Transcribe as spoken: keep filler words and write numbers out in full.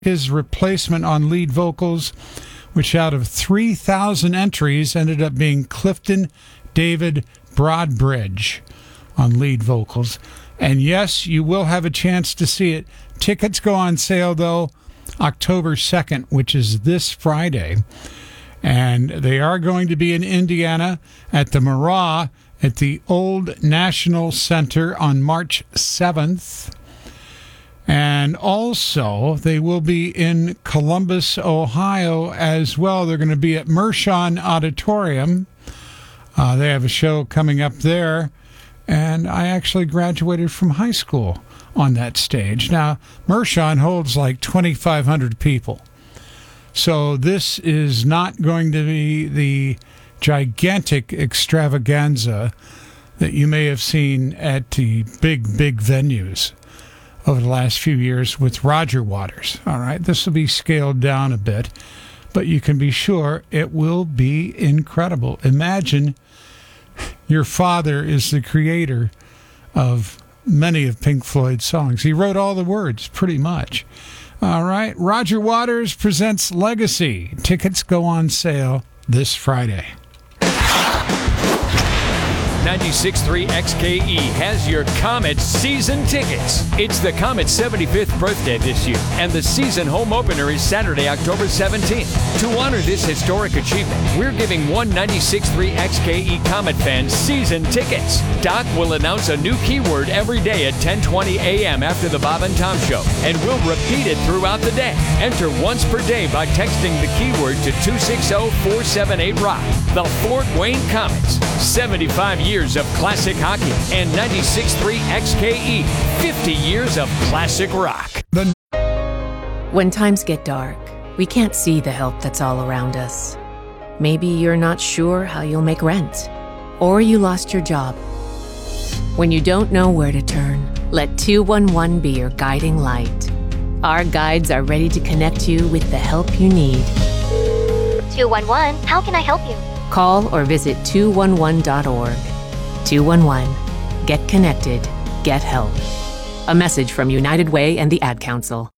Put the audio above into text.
his replacement on lead vocals, which out of three thousand entries ended up being Clifton David Broadbridge on lead vocals. And yes, you will have a chance to see it. Tickets go on sale, though, October second, which is this Friday. And they are going to be in Indiana at the Murrah at the Old National Center on March seventh. And also, they will be in Columbus, Ohio as well. They're going to be at Mershon Auditorium. Uh, they have a show coming up there. And I actually graduated from high school on that stage. Now, Mershon holds like twenty-five hundred people. So this is not going to be the gigantic extravaganza that you may have seen at the big, big venues over the last few years with Roger Waters. All right, this will be scaled down a bit, but you can be sure it will be incredible. Imagine your father is the creator of many of Pink Floyd's songs. He wrote all the words, pretty much. All right, Roger Waters presents Legacy. Tickets go on sale this Friday. ninety-six point three X K E has your Comet season tickets. It's the Comet's seventy-fifth birthday this year, and the season home opener is Saturday, October seventeenth. To honor this historic achievement, we're giving one ninety-six point three X K E Comet fan season tickets. Doc will announce a new keyword every day at ten twenty a.m. after the Bob and Tom Show, and we'll repeat it throughout the day. Enter once per day by texting the keyword to two six zero, four seven eight, rock. The Fort Wayne Comets, seventy-five years of classic hockey, and ninety-six point three X K E, fifty years of classic rock. When times get dark, we can't see the help that's all around us. Maybe you're not sure how you'll make rent, or you lost your job. When you don't know where to turn, let two one one be your guiding light. Our guides are ready to connect you with the help you need. two one one, how can I help you? Call or visit two one one dot org. two one one. Get connected. Get help. A message from United Way and the Ad Council.